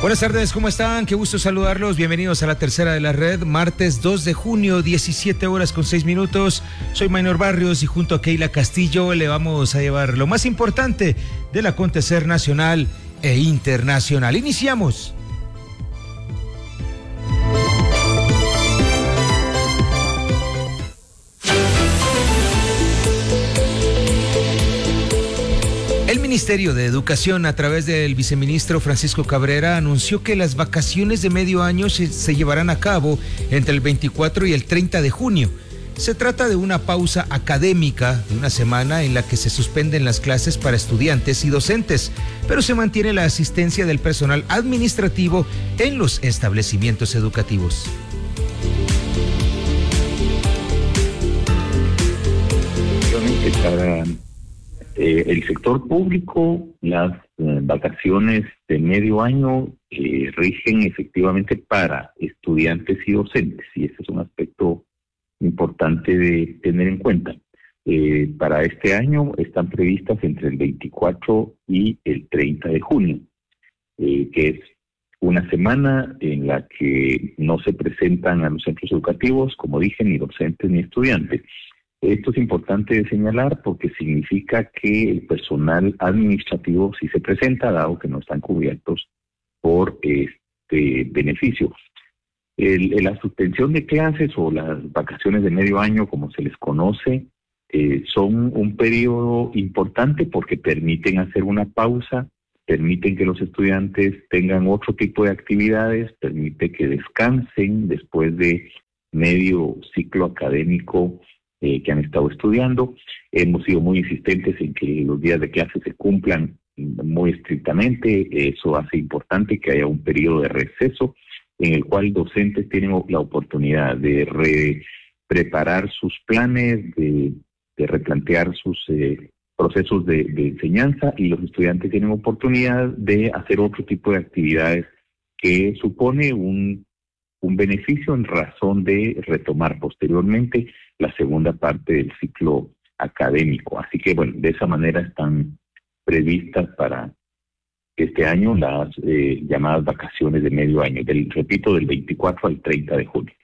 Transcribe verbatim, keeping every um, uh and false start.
Buenas tardes, ¿cómo están? Qué gusto saludarlos. Bienvenidos a la tercera de la red, martes dos de junio, diecisiete horas con seis minutos. Soy Maynor Barrios y junto a Keila Castillo le vamos a llevar lo más importante del acontecer nacional e internacional. Iniciamos. El Ministerio de Educación, a través del viceministro Francisco Cabrera, anunció que las vacaciones de medio año se, se llevarán a cabo entre el veinticuatro y el treinta de junio. Se trata de una pausa académica de una semana en la que se suspenden las clases para estudiantes y docentes, pero se mantiene la asistencia del personal administrativo en los establecimientos educativos. Para eh, el sector público, las eh, vacaciones de medio año eh, rigen efectivamente para estudiantes y docentes, y ese es un aspecto importante de tener en cuenta. Eh, para este año están previstas entre el veinticuatro y el treinta de junio, eh, que es una semana en la que no se presentan a los centros educativos, como dije, ni docentes ni estudiantes. Esto es importante de señalar porque significa que el personal administrativo sí se presenta, dado que no están cubiertos por este beneficio. El, la suspensión de clases o las vacaciones de medio año, como se les conoce, eh, son un periodo importante porque permiten hacer una pausa, permiten que los estudiantes tengan otro tipo de actividades, permite que descansen después de medio ciclo académico eh, que han estado estudiando. Hemos sido muy insistentes en que los días de clase se cumplan muy estrictamente. Eso hace importante que haya un periodo de receso en el cual docentes tienen la oportunidad de re preparar sus planes, de, de replantear sus eh, procesos de, de enseñanza, y los estudiantes tienen oportunidad de hacer otro tipo de actividades que supone un, un beneficio en razón de retomar posteriormente la segunda parte del ciclo académico. Así que, bueno, de esa manera están previstas para este año las eh, llamadas vacaciones de medio año, del, repito, del veinticuatro al treinta de junio.